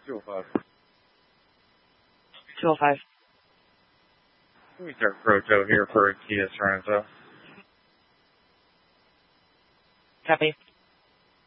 205. 205. We start Proto here for Kia Sorrento. Copy.